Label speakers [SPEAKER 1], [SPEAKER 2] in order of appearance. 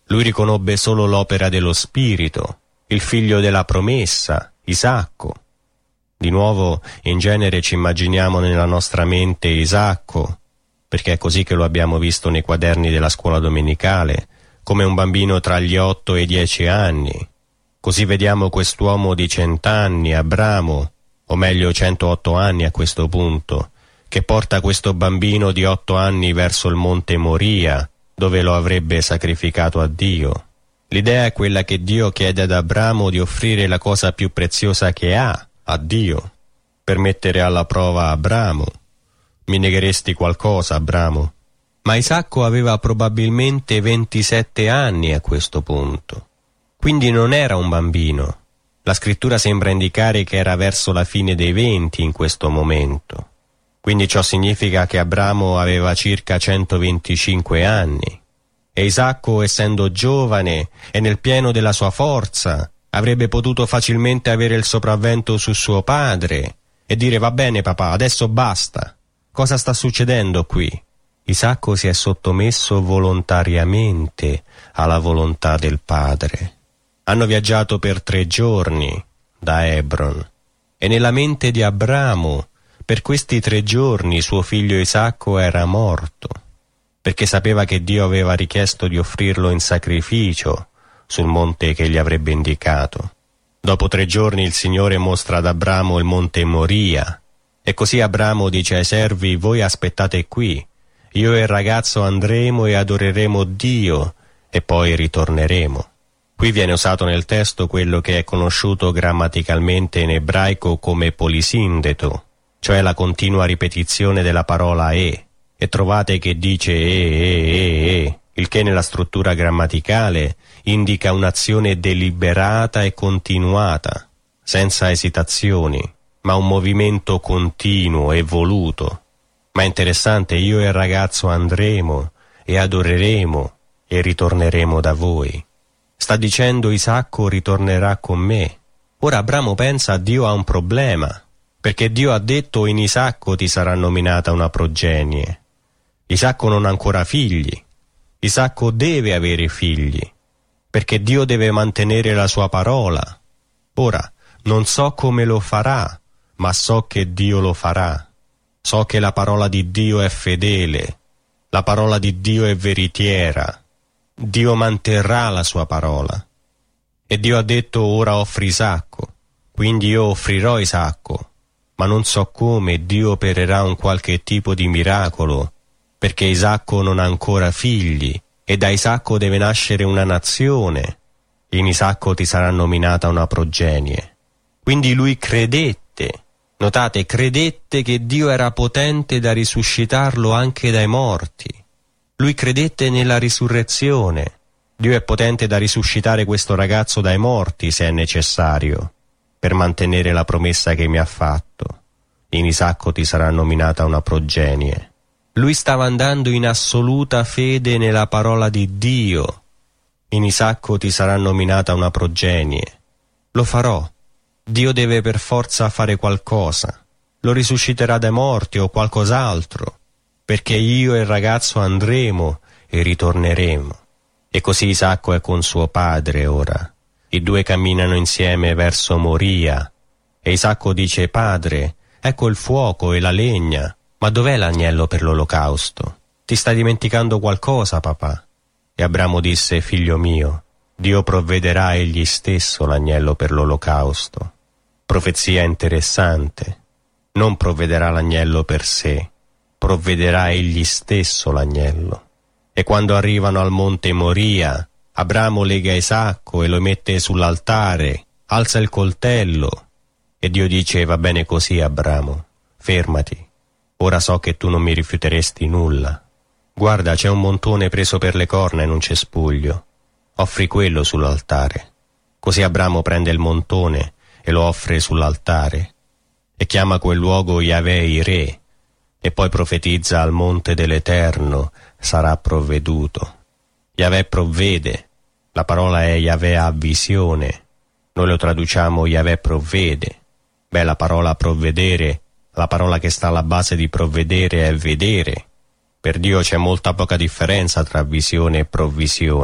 [SPEAKER 1] Lui riconobbe solo l'opera dello Spirito, il figlio della promessa, Isacco. Di nuovo, in genere ci immaginiamo nella nostra mente Isacco, perché è così che lo abbiamo visto nei quaderni della scuola domenicale, come un bambino tra gli 8 e i 10 anni. Così vediamo quest'uomo di 100 anni, Abramo, o meglio 108 anni a questo punto, che porta questo bambino di 8 anni verso il monte Moria, dove lo avrebbe sacrificato a Dio. L'idea è quella che Dio chiede ad Abramo di offrire la cosa più preziosa che ha a Dio, per mettere alla prova Abramo. Mi negheresti qualcosa, Abramo? Ma Isacco aveva probabilmente 27 anni a questo punto, quindi non era un bambino. La scrittura sembra indicare che era verso la fine dei 20 in questo momento. Quindi ciò significa che Abramo aveva circa 125 anni. E Isacco, essendo giovane e nel pieno della sua forza, avrebbe potuto facilmente avere il sopravvento su suo padre e dire: va bene papà, adesso basta. Cosa sta succedendo qui? Isacco si è sottomesso volontariamente alla volontà del padre. Hanno viaggiato per 3 giorni da Hebron e nella mente di Abramo per questi 3 giorni suo figlio Isacco era morto, perché sapeva che Dio aveva richiesto di offrirlo in sacrificio sul monte che gli avrebbe indicato. Dopo 3 giorni il Signore mostra ad Abramo il monte Moria, e così Abramo dice ai servi: voi aspettate qui, io e il ragazzo andremo e adoreremo Dio e poi ritorneremo. Qui viene usato nel testo quello che è conosciuto grammaticalmente in ebraico come polisindeto, cioè la continua ripetizione della parola e trovate che dice il che nella struttura grammaticale indica un'azione deliberata e continuata, senza esitazioni, ma un movimento continuo e voluto. Ma è interessante, io e il ragazzo andremo e adoreremo e ritorneremo da voi. Sta dicendo Isacco ritornerà con me. Ora Abramo pensa: Dio ha un problema, perché Dio ha detto: in Isacco ti sarà nominata una progenie. Isacco non ha ancora figli. Isacco deve avere figli, perché Dio deve mantenere la sua parola. Ora, non so come lo farà, ma so che Dio lo farà. So che la parola di Dio è fedele, la parola di Dio è veritiera. Dio manterrà la sua parola. E Dio ha detto: ora offri Isacco. Quindi io offrirò Isacco, ma non so come Dio opererà un qualche tipo di miracolo, perché Isacco non ha ancora figli, e da Isacco deve nascere una nazione. In Isacco ti sarà nominata una progenie. Quindi lui credette, notate, credette che Dio era potente da risuscitarlo anche dai morti. Lui credette nella risurrezione. Dio è potente da risuscitare questo ragazzo dai morti, se è necessario, per mantenere la promessa che mi ha fatto. In Isacco ti sarà nominata una progenie. Lui stava andando in assoluta fede nella parola di Dio. In Isacco ti sarà nominata una progenie. Lo farò. Dio deve per forza fare qualcosa. Lo risusciterà dai morti o qualcos'altro, perché io e il ragazzo andremo e ritorneremo. E così Isacco è con suo padre ora. I due camminano insieme verso Moria. E Isacco dice: padre, ecco il fuoco e la legna, ma dov'è l'agnello per l'olocausto? Ti stai dimenticando qualcosa, papà? E Abramo disse: figlio mio, Dio provvederà egli stesso l'agnello per l'olocausto. Profezia interessante. Non provvederà l'agnello per sé, provvederà egli stesso l'agnello. E quando arrivano al monte Moria, Abramo lega Isacco e lo mette sull'altare, alza il coltello, e Dio dice: va bene così, Abramo, fermati, ora so che tu non mi rifiuteresti nulla. Guarda, c'è un montone preso per le corna in un cespuglio, offri quello sull'altare. Così Abramo prende il montone e lo offre sull'altare, e chiama quel luogo Yahweh Irè, e poi profetizza: al monte dell'Eterno sarà provveduto. Yahweh provvede, la parola è Yahweh ha visione, noi lo traduciamo Yahweh provvede. La parola provvedere, la parola che sta alla base di provvedere è vedere. Per Dio c'è molta poca differenza tra visione e provvisione.